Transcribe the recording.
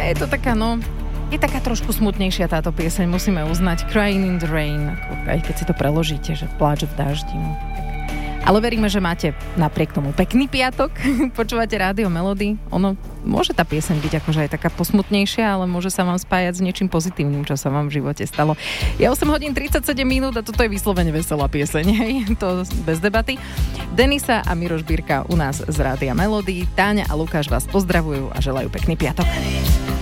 je to taká, je taká trošku smutnejšia táto pieseň, musíme uznať. Crying in the Rain, aj keď si to preložíte, že pláč v daždi. Ale veríme, že máte napriek tomu pekný piatok. Počúvate Rádio Melody. Ono môže tá pieseň byť akože aj taká posmutnejšia, ale môže sa vám spájať s niečím pozitívnym, čo sa vám v živote stalo. Je 8 hodín 37 minút a toto je vyslovene veselá pieseň, hej? To bez debaty. Denisa a Miroš Birka u nás z Rádia Melody. Táňa a Lukáš vás pozdravujú a želajú pekný piatok.